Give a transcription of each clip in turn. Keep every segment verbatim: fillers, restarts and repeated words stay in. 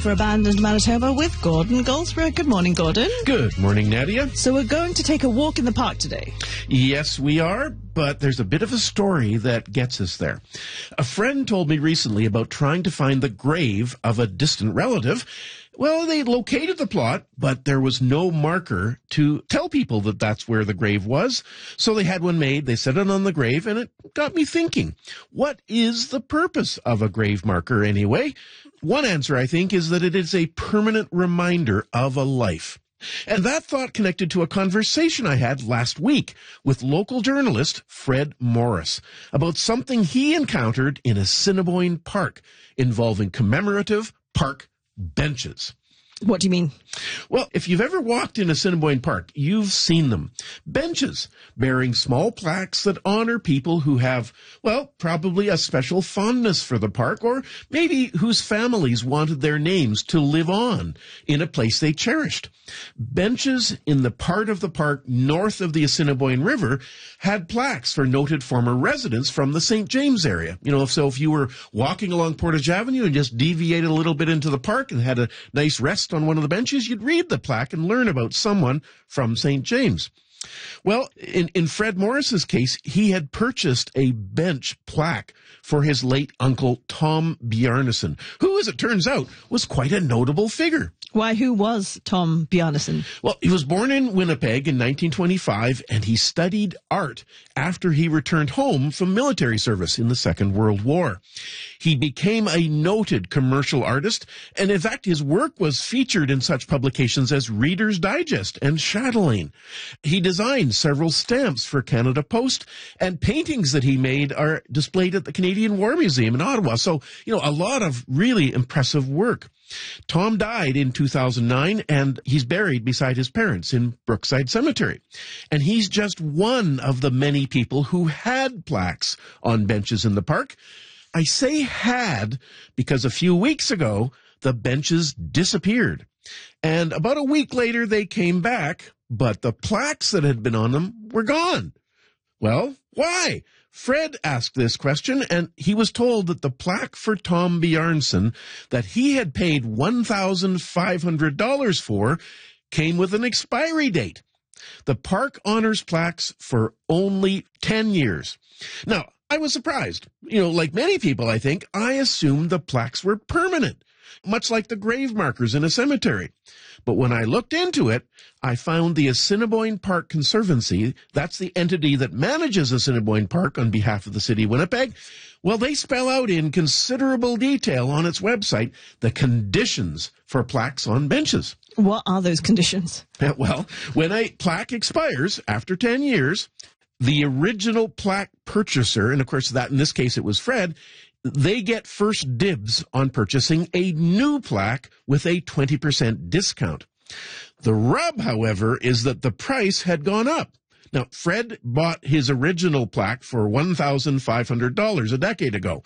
For Abandoned Manitoba with Gordon Goldsborough. Good morning, Gordon. Good morning, Nadia. So we're going to take a walk in the park today. Yes, we are, but there's a bit of a story that gets us there. A friend told me recently about trying to find the grave of a distant relative. Well, they located the plot, but there was no marker to tell people that that's where the grave was. So they had one made, they set it on the grave, and it got me thinking, what is the purpose of a grave marker anyway? One answer, I think, is that it is a permanent reminder of a life. And that thought connected to a conversation I had last week with local journalist Fred Morris about something he encountered in Assiniboine Park involving commemorative park benches. What do you mean? Well, if you've ever walked in Assiniboine Park, you've seen them. Benches bearing small plaques that honor people who have, well, probably a special fondness for the park, or maybe whose families wanted their names to live on in a place they cherished. Benches in the part of the park north of the Assiniboine River had plaques for noted former residents from the Saint James area. You know, so if you were walking along Portage Avenue and just deviated a little bit into the park and had a nice rest on one of the benches, you'd read the plaque and learn about someone from Saint James. Well, in, in Fred Morris's case, he had purchased a bench plaque for his late uncle, Tom Bjarnason, who, as it turns out, was quite a notable figure. Why, who was Tom Bjarnason? Well, he was born in Winnipeg in nineteen twenty-five, and he studied art after he returned home from military service in the Second World War. He became a noted commercial artist, and in fact, his work was featured in such publications as Reader's Digest and Chatelaine. He designed several stamps for Canada Post, and paintings that he made are displayed at the Canadian War Museum in Ottawa. So, you know, a lot of really impressive work. Tom died in two thousand nine, and he's buried beside his parents in Brookside Cemetery. And he's just one of the many people who had plaques on benches in the park. I say had because a few weeks ago, the benches disappeared. And about a week later, they came back, but the plaques that had been on them were gone. Well, why? Fred asked this question, and he was told that the plaque for Tom Bjarnason that he had paid one thousand five hundred dollars for came with an expiry date. The park honors plaques for only ten years. Now, I was surprised. You know, like many people, I think, I assumed the plaques were permanent, much like the grave markers in a cemetery. But when I looked into it, I found the Assiniboine Park Conservancy, that's the entity that manages Assiniboine Park on behalf of the city of Winnipeg, well, they spell out in considerable detail on its website the conditions for plaques on benches. What are those conditions? Well, when a plaque expires after ten years, the original plaque purchaser, and of course that in this case it was Fred, they get first dibs on purchasing a new plaque with a twenty percent discount. The rub, however, is that the price had gone up. Now, Fred bought his original plaque for one thousand five hundred dollars a decade ago.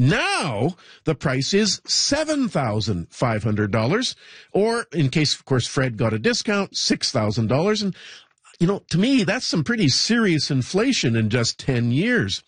Now, the price is seven thousand five hundred dollars, or in case, of course, Fred got a discount, six thousand dollars. And, you know, to me, that's some pretty serious inflation in just ten years.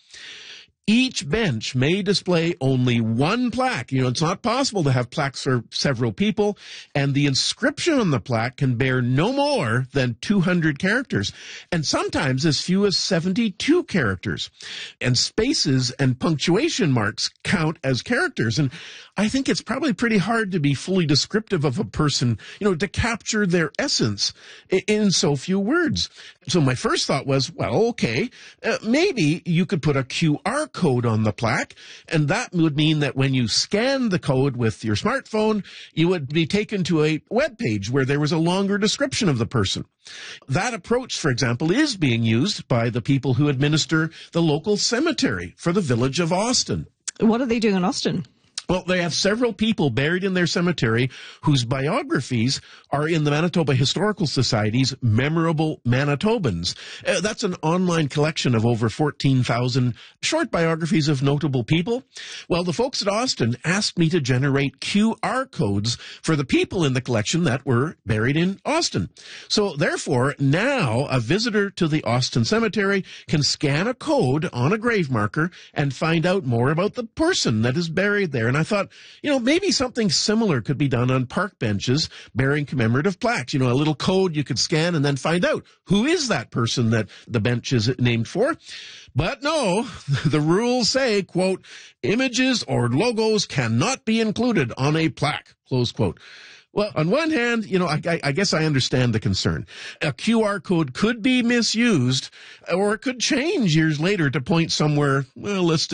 Each bench may display only one plaque. You know, it's not possible to have plaques for several people, and the inscription on the plaque can bear no more than two hundred characters, and sometimes as few as seventy-two characters. And spaces and punctuation marks count as characters, and I think it's probably pretty hard to be fully descriptive of a person, you know, to capture their essence in so few words. So my first thought was, well, okay, uh, maybe you could put a Q R code on the plaque, and that would mean that when you scan the code with your smartphone, you would be taken to a web page where there was a longer description of the person. That approach, for example, is being used by the people who administer the local cemetery for the village of Austin. What are they doing in Austin? Well, they have several people buried in their cemetery whose biographies are in the Manitoba Historical Society's Memorable Manitobans. Uh, that's an online collection of over fourteen thousand short biographies of notable people. Well, the folks at Austin asked me to generate Q R codes for the people in the collection that were buried in Austin. So, therefore, now a visitor to the Austin Cemetery can scan a code on a grave marker and find out more about the person that is buried there. And I thought, you know, maybe something similar could be done on park benches bearing commemorative plaques. You know, a little code you could scan and then find out who is that person that the bench is named for. But no, the rules say, quote, images or logos cannot be included on a plaque, close quote. Well, on one hand, you know, I, I, I guess I understand the concern. A Q R code could be misused, or it could change years later to point somewhere, well, let's